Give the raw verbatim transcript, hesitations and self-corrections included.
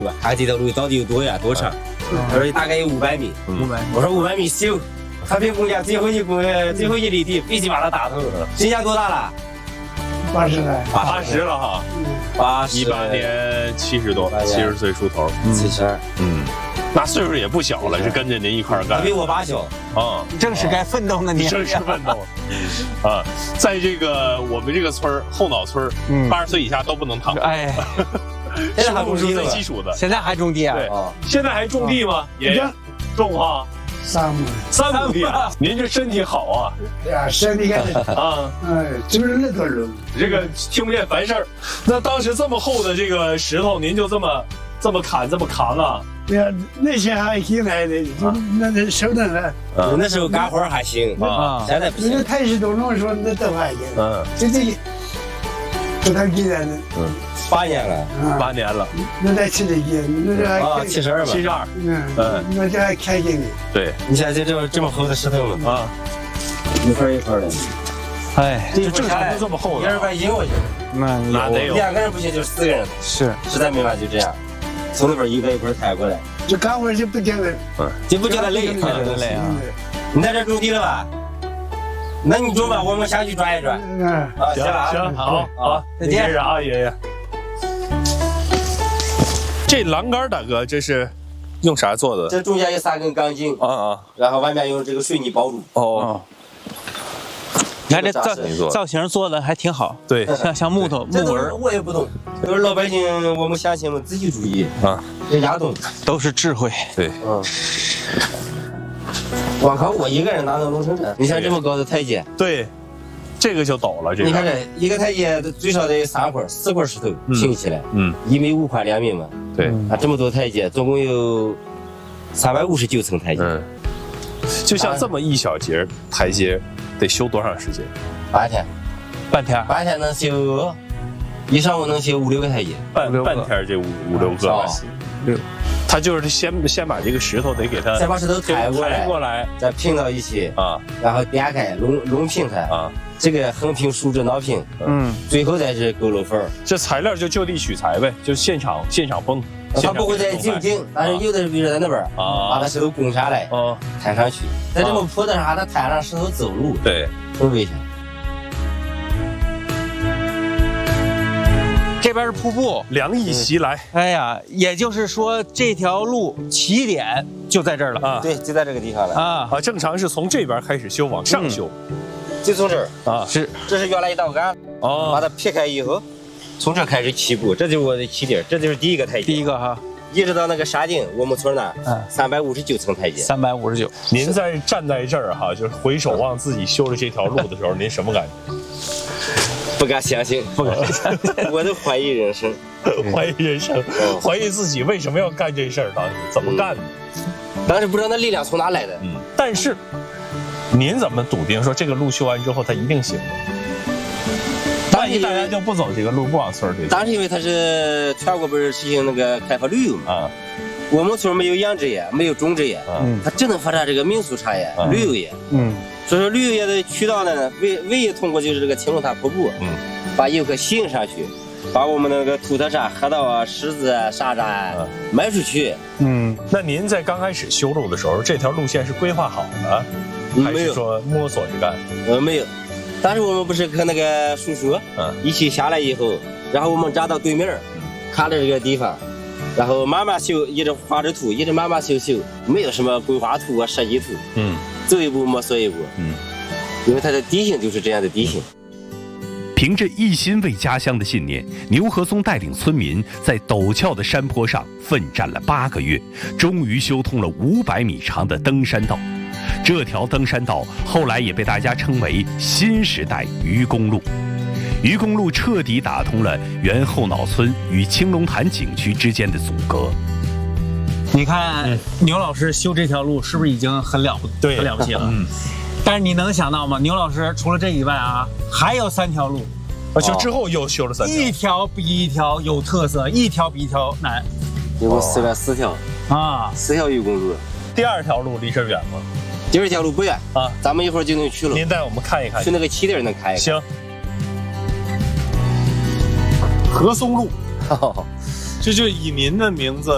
看这条路到底有多远多长？他说大概有五百米。 五百， 我说五百米行。和平公家最后一公最后一里地必须把它打通。今年多大了？ 八十了。 八十了哈。 八十。 一八年七十多，七十岁出头。 七十二。 嗯。那岁数也不小了，是跟着您一块儿干。 比我爸小啊， 正是该奋斗的年龄。 正是奋斗。啊，在这个我们这个村儿后脑村儿，八十岁以下都不能躺。 哎。 现在还种地最基础的， 现在还种地啊？ 对，现在还种地吗？爷爷种啊， 三亩， 三亩地啊！您这身体好啊！ 对呀，身体还啊， 哎，就是那个肉， 这个听不见烦事儿。那当时这么厚的这个石头，您就这么这么砍，这么扛啊？ 对呀，那些还行来的，那那手能了。 那时候干活还行啊，现在不行。 那太师都能说那都还行。嗯，这这。这才几年呢？ 嗯， 八年了， 八年了。 那才七十几，那这还七十二吧？ 七十二。 嗯嗯，那这还开心呢。 对， 你现在这么这么厚的石头嘛？啊，一块一块的。 哎， 这正常都这么厚的。 一二百斤我去。 那那得有。 两个人不行，就四个人。 是， 实在没法就这样，从那边一块一块抬过来。 这干活就不觉得， 嗯，就不觉得累， 不觉得累啊。 你在这种地了吧？那你种吧，我们下去转一转。 嗯， 啊，行了， 行，好，好，再见啊，爷爷。这栏杆，大哥，这是用啥做的？ 这中间有三根钢筋啊啊， 然后外面用这个水泥包住。 哦， 你看这造造型做的还挺好， 对， 像像木头木纹。 我也不懂，都是老百姓，我们乡亲们自己注意啊，人家懂， 都是智慧。 对， 嗯。我靠！我一个人哪能弄成这？你看这么高的台阶， 对，这个就陡了。这个你看这一个台阶最少得有三块、四块石头拼起来，嗯，一米五宽两米嘛。 对， 啊，这么多台阶，总共有三百五十九层台阶。 嗯，就像这么一小节台阶，得修多长时间？ 半天， 半天， 半天能修，一上午能修五六个台阶， 半半天这五五六个。六。他就是先先把这个石头得给它， 先把石头抬过来， 过来， 再拼到一起啊， 然后颠开，拢拢平它啊，这个横平、竖直、捺平，嗯，最后再是勾楼缝。这材料就就地取材呗，就现场现场崩。 它不会再紧紧，但是有的比如在那边啊，把它石头拱下来，啊，抬上去，在这么坡的上，它抬上石头走路， 对， 很危险。 这边是瀑布， 凉意袭来。 哎呀，也就是说这条路起点就在这儿了啊，对，就在这个地方了啊啊。正常是从这边开始修，往上修， 就从这儿啊。 是，这是原来一道杆，哦，把它劈开以后，从这开始起步，这就是我的起点，这就是第一个台阶， 第一个哈， 一直到那个山顶，我们村那，嗯，三百五十九层台阶， 三百五十九。 您在站在这儿哈，就是回首望自己修的这条路的时候，您什么感觉？ 不敢相信，不敢相信，我都怀疑人生， 怀疑人生，怀疑自己为什么要干这事儿，当时怎么干的？ 当时不知道那力量从哪来的。 嗯，但是您怎么笃定说这个路修完之后它一定行呢？万一大家就不走这个路，不往村里。 当时因为它是全国不是实行那个开发旅游嘛，啊，我们村没有养殖业，没有种植业，嗯，它只能发展这个民俗产业、旅游业，嗯。所以说旅游业的渠道呢，唯唯一通过就是这个青龙潭瀑布，嗯，把游客吸引上去，把我们那个土特产、河道啊、狮子啊、沙瓤啊卖出去。 嗯，那您在刚开始修路的时候，这条路线是规划好的，还是说摸索着干？ 呃，没有。当时我们不是和那个叔叔，嗯，一起下来以后，然后我们站到对面，看着这个地方，然后慢慢修，一直画着图，一直慢慢修修，没有什么规划图啊、设计图，嗯。走一步摸索一步，嗯，因为它的地形就是这样的地形。 凭着一心为家乡的信念，牛和松带领村民在陡峭的山坡上奋战了八个月，终于修通了五百米长的登山道。这条登山道后来也被大家称为新时代愚公路。愚公路彻底打通了原后脑村与青龙潭景区之间的阻隔。 你看、嗯、牛老师修这条路是不是已经很了不对很了不起了？嗯。但是你能想到吗？牛老师除了这以外啊，还有三条路， 而且之后又修了三条， 一条比一条有特色，一条比一条难。 一共四个四条啊， 四条愚公路。 第二条路离这远吗？ 第二条路不远啊，咱们一会儿就能去了。 您带我们看一看， 去那个起点能看一看。 行。和松路，这就以您的名字。